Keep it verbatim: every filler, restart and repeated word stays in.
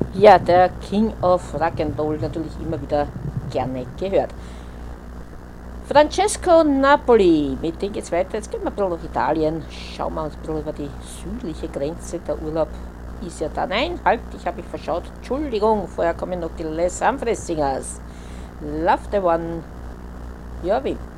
Ja, der King of Rock'n'Roll natürlich immer wieder gerne gehört. Francesco Napoli, mit dem geht's weiter. Jetzt gehen wir ein bisschen nach Italien. Schauen wir uns ein bisschen über die südliche Grenze. Der Urlaub ist ja da. Nein, halt, ich habe mich verschaut. Entschuldigung, vorher kommen noch die Les Humphries Singers. Love the One. Ja, wie?